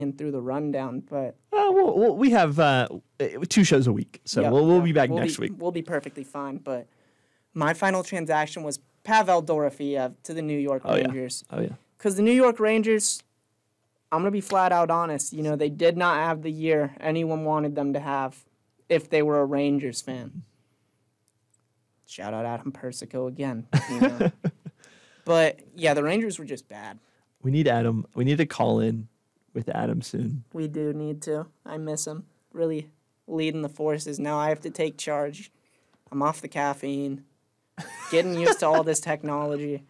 through the rundown, but we have 2 shows a week, so we'll be back next week. We'll be perfectly fine. But my final transaction was Pavel Dorofeyev to the New York Rangers. Oh, yeah. Because the New York Rangers, I'm going to be flat out honest, they did not have the year anyone wanted them to have if they were a Rangers fan. Shout out Adam Persico again. But, yeah, the Rangers were just bad. We need Adam. We need to call in with Adam soon. We do need to. I miss him. Really leading the forces. Now I have to take charge. I'm off the caffeine. Getting used to all this technology.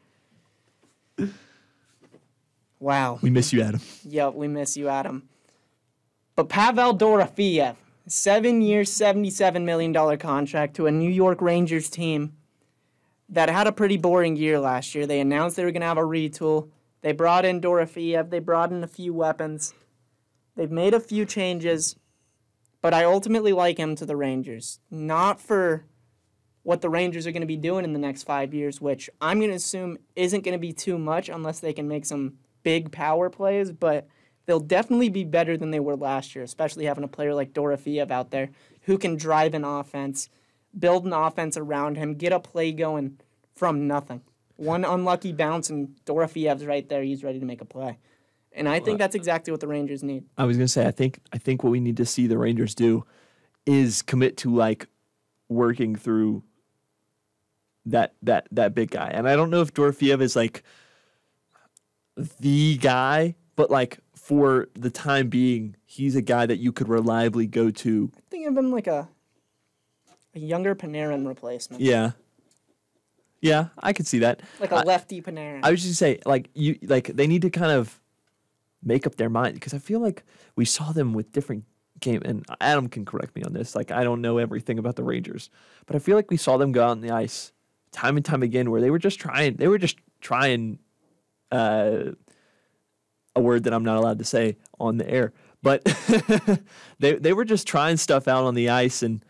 Wow. We miss you, Adam. Yep, we miss you, Adam. But Pavel Dorofeyev, 7 years, $77 million contract to a New York Rangers team that had a pretty boring year last year. They announced they were going to have a retool. They brought in Dorofeyev. They brought in a few weapons. They've made a few changes, but I ultimately like him to the Rangers. Not for what the Rangers are going to be doing in the next 5 years, which I'm going to assume isn't going to be too much unless they can make some big power plays, but they'll definitely be better than they were last year, especially having a player like Dorofeyev out there who can drive an offense, build an offense around him, get a play going from nothing. One unlucky bounce, and Dorofeyev's right there. He's ready to make a play. And I think that's exactly what the Rangers need. I was going to say, I think what we need to see the Rangers do is commit to, working through that big guy. And I don't know if Dorofeyev is, the guy, but, for the time being, he's a guy that you could reliably go to. I think of him like a younger Panarin replacement. Yeah. Yeah, I could see that. Like a lefty Panarin. I was just say, they need to kind of make up their mind, because I feel like we saw them with different game, and Adam can correct me on this. I don't know everything about the Rangers, but I feel like we saw them go out on the ice time and time again where they were just trying. They were just trying. A word that I'm not allowed to say on the air, but they were just trying stuff out on the ice, and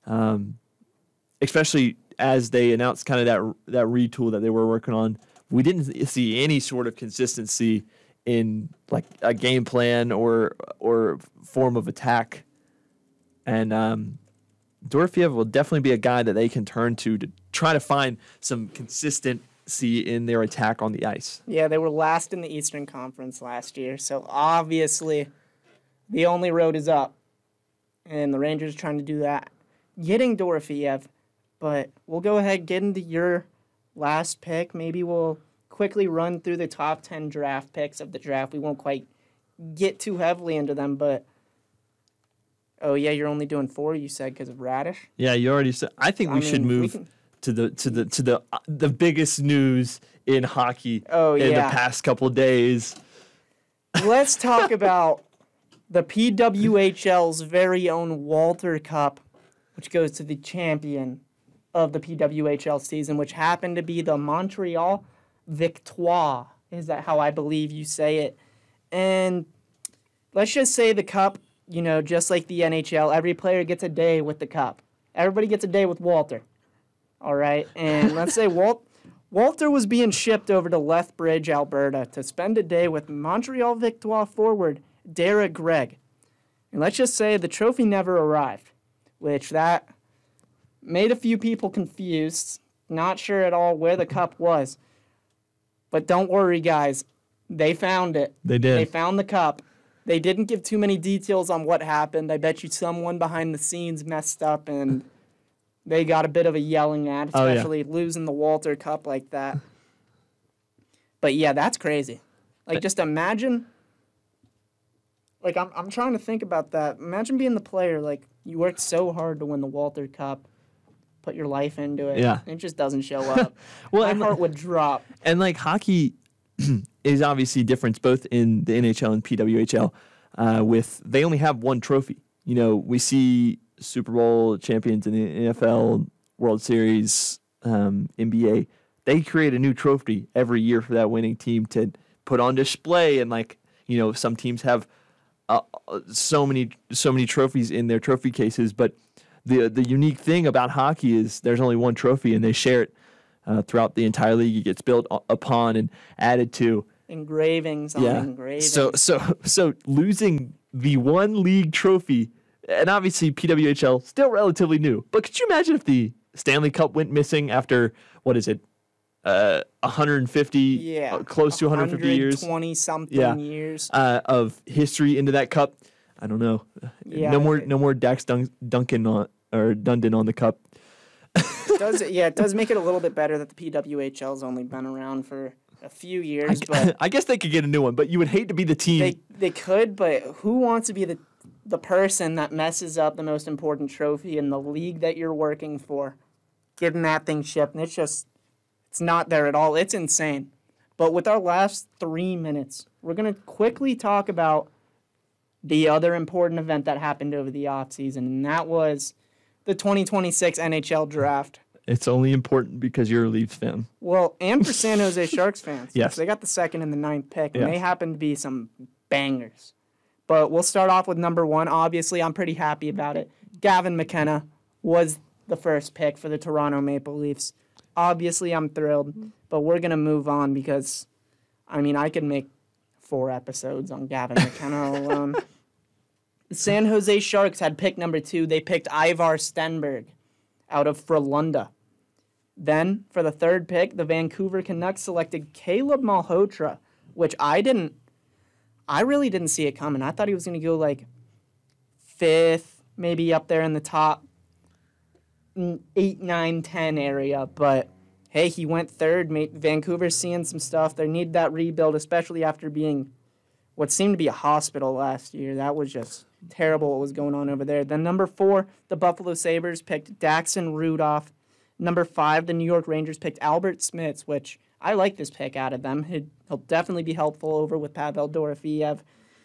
especially as they announced kind of that retool that they were working on, we didn't see any sort of consistency in a game plan or form of attack. And Dorofeyev will definitely be a guy that they can turn to try to find some consistency in their attack on the ice. Yeah, they were last in the Eastern Conference last year, so obviously the only road is up. And the Rangers are trying to do that. Getting Dorofeyev. But we'll go ahead, get into your last pick. Maybe we'll quickly run through the top 10 draft picks of the draft. We won't quite get too heavily into them, but oh yeah, you're only doing 4, you said, because of Radish. Yeah, you already said. I think we should move to the biggest news in hockey in the past couple of days. Let's talk about the PWHL's very own Walter Cup, which goes to the champion of the PWHL season, which happened to be the Montreal Victoire. Is that how I believe you say it? And let's just say the cup, just like the NHL, every player gets a day with the cup. Everybody gets a day with Walter. All right? And let's say Walter was being shipped over to Lethbridge, Alberta, to spend a day with Montreal Victoire forward Derek Gregg. And let's just say the trophy never arrived, which that made a few people confused, not sure at all where the cup was. But don't worry, guys. They found it. They did. They found the cup. They didn't give too many details on what happened. I bet you someone behind the scenes messed up and they got a bit of a yelling at, especially losing the Walter Cup like that. But yeah, that's crazy. Just imagine. I'm trying to think about that. Imagine being the player. You worked so hard to win the Walter Cup, put your life into it. Yeah. It just doesn't show up. My heart would drop. And hockey is obviously different both in the NHL and PWHL. They only have one trophy. We see Super Bowl champions in the NFL, World Series, NBA. They create a new trophy every year for that winning team to put on display. And some teams have so many trophies in their trophy cases, but the unique thing about hockey is there's only one trophy, and they share it throughout the entire league. It gets built upon and added to, Engravings on engravings. So losing the one league trophy, and obviously PWHL still relatively new, but could you imagine if the Stanley Cup went missing after, what is it, 150, close to 150 years, 20-something years of history into that cup? I don't know. No more Dax Duncan or Dundon on the cup. It does make it a little bit better that the PWHL's only been around for a few years. But I guess they could get a new one, but you would hate to be the team. They could, but who wants to be the person that messes up the most important trophy in the league that you're working for? Getting that thing shipped, and it's not there at all. It's insane. But with our last 3 minutes, we're going to quickly talk about the other important event that happened over the offseason, and that was the 2026 NHL draft. It's only important because you're a Leafs fan. Well, and for San Jose Sharks fans. Yes. They got the 2nd and the 9th pick, and they happen to be some bangers. But we'll start off with number 1. Obviously, I'm pretty happy about it. Gavin McKenna was the first pick for the Toronto Maple Leafs. Obviously, I'm thrilled, but we're going to move on because, I could make 4 episodes on Gavin McKenna alone. The San Jose Sharks had pick number 2. They picked Ivar Stenberg out of Frölunda. Then, for the 3rd pick, the Vancouver Canucks selected Caleb Malhotra, which I really didn't see it coming. I thought he was going to go 5th, maybe up there in the top 8, 9, 10 area. But, hey, he went 3rd. Vancouver's seeing some stuff. They need that rebuild, especially after being what seemed to be a hospital last year. That was just terrible what was going on over there. Then number 4, the Buffalo Sabres picked Daxon Rudolph. Number 5, the New York Rangers picked Albert Smits, which I like this pick out of them. He'll definitely be helpful over with Pavel Dorofeyev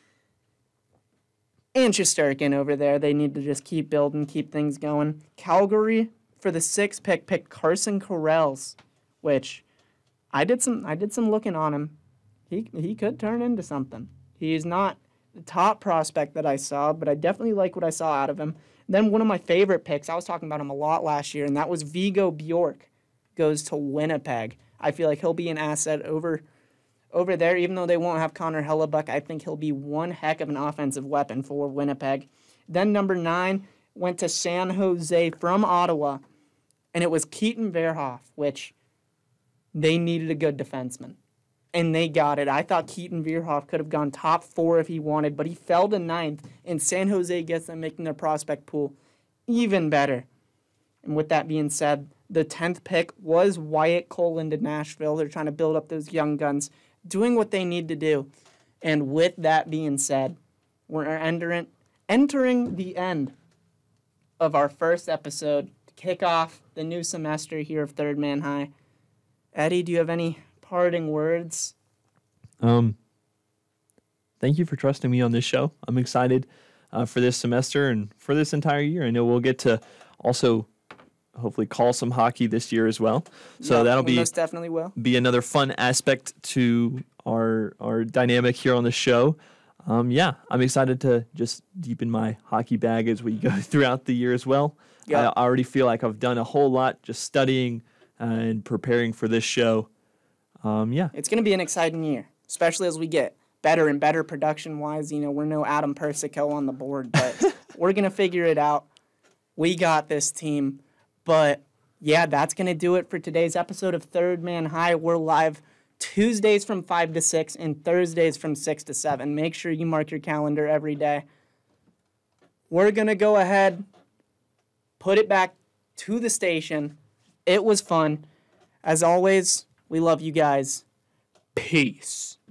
and Shesterkin over there. They need to just keep building, keep things going. Calgary, for the 6th pick, picked Carson Corrales, which I did some looking on him. He could turn into something. He's not the top prospect that I saw, but I definitely like what I saw out of him. Then one of my favorite picks, I was talking about him a lot last year, and that was Vigo Bjork, goes to Winnipeg. I feel like he'll be an asset over there, even though they won't have Connor Hellebuck. I think he'll be one heck of an offensive weapon for Winnipeg. Then number 9 went to San Jose from Ottawa, and it was Keaton Verhoff, which they needed a good defenseman. And they got it. I thought Keaton Verhoff could have gone top 4 if he wanted, but he fell to 9th, and San Jose gets them, making their prospect pool even better. And with that being said, the 10th pick was Wyatt Coleman to Nashville. They're trying to build up those young guns, doing what they need to do. And with that being said, we're entering the end of our first episode to kick off the new semester here of Third Man High. Eddie, do you have any parting words? Thank you for trusting me on this show. I'm excited for this semester and for this entire year. I know we'll get to also hopefully call some hockey this year as well. So that'll be most definitely will be another fun aspect to our dynamic here on the show. I'm excited to just deepen my hockey bag as we go throughout the year as well. I already feel like I've done a whole lot just studying and preparing for this show. It's going to be an exciting year, especially as we get better and better production-wise. We're no Adam Persico on the board, but we're going to figure it out. We got this team. But, that's going to do it for today's episode of Third Man High. We're live Tuesdays from 5 to 6 and Thursdays from 6 to 7. Make sure you mark your calendar every day. We're going to go ahead, put it back to the station. It was fun. As always, we love you guys. Peace.